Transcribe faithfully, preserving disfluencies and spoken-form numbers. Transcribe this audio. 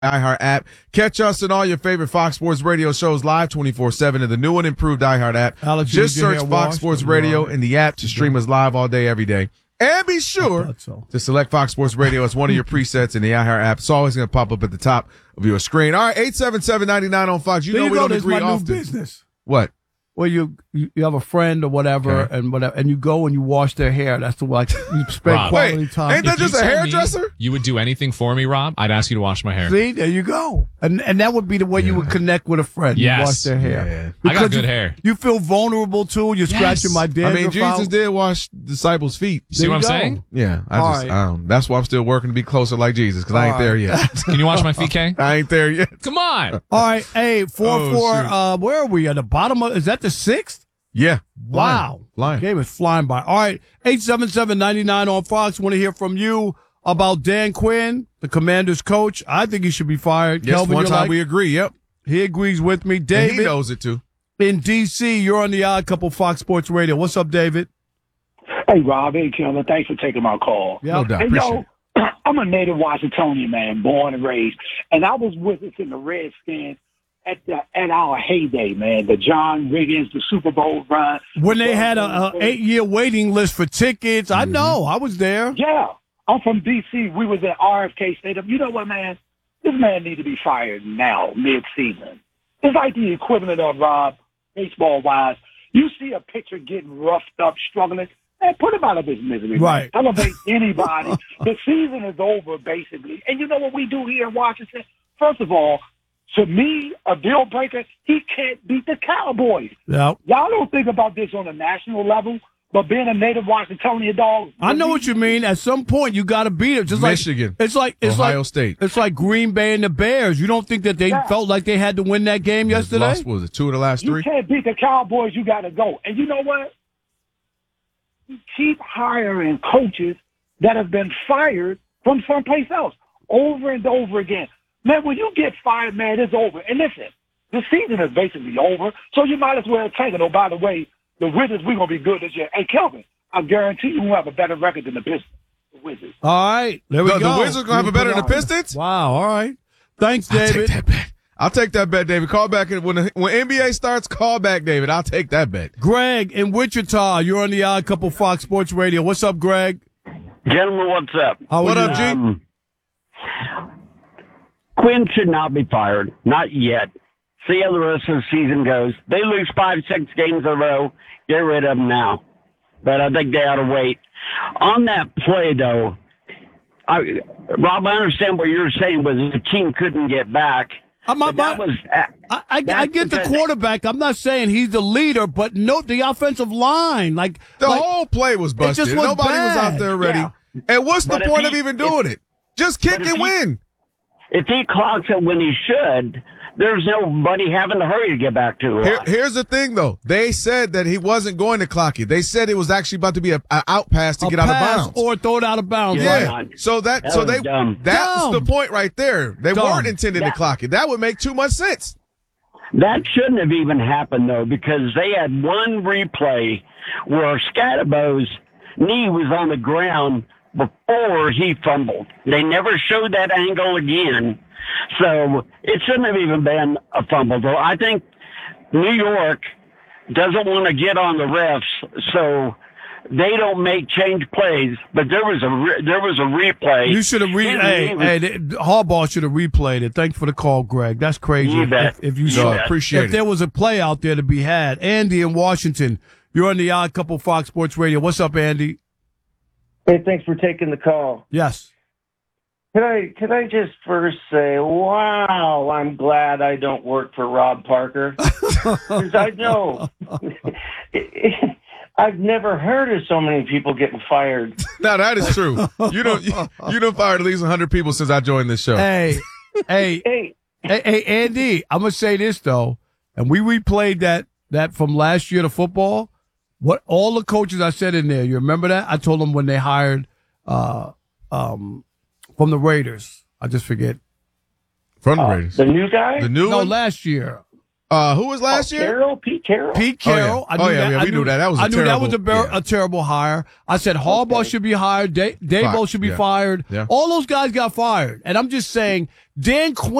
iHeart app. Catch us and all your favorite Fox Sports Radio shows live twenty-four seven in the new and improved iHeart app. Alex, just search Fox washed? Sports Radio in the app to stream us live all day, every day. And be sure so. to select Fox Sports Radio as one of your presets in the iHeart app. It's always going to pop up at the top of your screen. All right, eight seven seven, nine nine on Fox. You there know you we go. don't There's agree my often. New business. What? Well, you you have a friend or whatever, okay. and whatever, and you go and you wash their hair. That's the like you spend Rob, quality wait, time. Ain't that just a hairdresser? You would do anything for me, Rob. I'd ask you to wash my hair. See, there you go, and and that would be the way yeah. you would connect with a friend. Yes, you wash their hair. Yeah. I got good you, hair. You feel vulnerable too. You're scratching yes. my dandruff. I mean, Jesus out. did wash disciples' feet. See what I'm go. saying? Yeah, I All just right. I don't. That's why I'm still working to be closer like Jesus because I ain't All there right. yet. Can you wash my feet, Kay? I ain't there yet. Come on. All right, hey, four Oh, four. shoot. Uh, where are we at the bottom of? Is that the sixth? Yeah. Wow. Flying. Game is flying by. All right. eight seven seven, nine nine on Fox. Want to hear from you about Dan Quinn, the Commanders coach. I think he should be fired. Yes, Kelvin, one you're time like, we agree. Yep. he agrees with me. And David he knows it too. in D C, you're on the Odd Couple Fox Sports Radio. What's up, David? Hey, Rob. Hey, Kelvin. Thanks for taking my call. Yep. No doubt. Hey, Appreciate yo, it. I'm a native Washingtonian, man, born and raised. And I was with us in the Redskins at the, at our heyday, man. The John Riggins, the Super Bowl run. When they had a, a eight-year waiting list for tickets. I Mm-hmm. know. I was there. Yeah. I'm from D C. We was at R F K Stadium. You know what, man? This man need to be fired now, mid-season. It's like the equivalent of, Rob, baseball-wise. You see a pitcher getting roughed up, struggling, man, put him out of his misery. Right. Man. Elevate anybody. The season is over, basically. And you know what we do here in Washington? First of all, to me, a deal breaker, he can't beat the Cowboys. Yeah. Y'all don't think about this on a national level, but being a native Washingtonian dog. I know what you mean. At some point, you got to beat it. Just Michigan. like it's like it's Ohio like State. It's like Green Bay and the Bears. You don't think that they Yeah. felt like they had to win that game yesterday? Lost, what was it, two of the last You three? can't beat the Cowboys. You got to go. And you know what? You keep hiring coaches that have been fired from someplace else over and over again. Man, when you get fired, man, it's over. And listen, the season is basically over, so you might as well take it. Oh, by the way, the Wizards, we're going to be good this year. Hey, Kelvin, I guarantee you we'll have a better record than the Pistons. The Wizards. All right. There we The, go. the Wizards gonna have a better than the Pistons? Wow. All right. Thanks, I'll take David. that bet. I'll take that bet, David. Call back when the, when N B A starts. Call back, David. I'll take that bet. Greg in Wichita, you're on the Odd Couple Fox Sports Radio. What's up, Greg? Gentlemen, what's up? How What are up, you? G? Um, Quinn should not be fired. Not yet. See how the rest of the season goes. They lose five, six games in a row. Get rid of them now. But I think they ought to wait. On that play, though, I, Rob, I understand what you're saying was the team couldn't get back. I'm not, But that was, uh, I, I, I that's get the because- quarterback. I'm not saying he's the leader, but note the offensive line. Like The like, whole play was busted. just was Nobody was out bad. there ready. Yeah. And what's But the if point he- of even doing it? Just kick but if and he- win. if he clocks it when he should, there's nobody having to hurry to get back to it. Here, here's the thing, though. They said that he wasn't going to clock it. They said it was actually about to be a, a out pass to a get out of pass bounds. or throw it out of bounds. yeah. Right? So that, That so was they dumb. that's Dumb. the point right there. They Dumb. weren't intending to That- clock it. That would make too much sense. That shouldn't have even happened, though, because they had one replay where Scatterbo's knee was on the ground before he fumbled. They never showed that angle again. So it shouldn't have even been a fumble, though. I think New York doesn't want to get on the refs, so they don't make change plays. But there was a re- there was a replay. You should have re. He- Hey, he was- hey, the- Harbaugh should have replayed it. Thanks for the call, Greg. That's crazy. You if, bet. if, if you You saw, bet. Appreciate if it. there was a play out there to be had. Andy in Washington, you're on the Odd Couple Fox Sports Radio. What's up, Andy? Hey, thanks for taking the call. Yes. Can I can I just first say, wow, I'm glad I don't work for Rob Parker. Because I know I've never heard of so many people getting fired. Now that is true. You don't you, you done fired at least one hundred people since I joined this show. Hey, hey, Hey, hey, hey, Andy. I'm gonna say this though, and we replayed that that from last year to football. What all the coaches I said in there, you remember that? I told them when they hired uh um from the Raiders. I just forget. From the uh, Raiders. the new guy? The new No, one? last year. Uh, who was last oh, year? Carroll, Pete Carroll. Pete Carroll. Oh, yeah. I knew Oh, yeah, that. yeah, I we knew that. That was a I knew terrible- that was a, ber- yeah. a terrible hire. I said Harbaugh Okay. should be hired. Da- Dabo Fine. should be Yeah. fired. Yeah. All those guys got fired. And I'm just saying, Dan Quinn